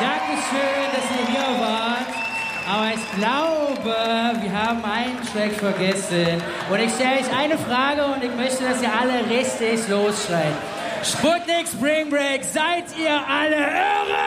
Dankeschön, dass ihr hier wart. Aber ich glaube, wir haben einen Track vergessen. Und ich stelle euch eine Frage und ich möchte, dass ihr alle richtig losschreit. Sputnik Spring Break, seid ihr alle irre?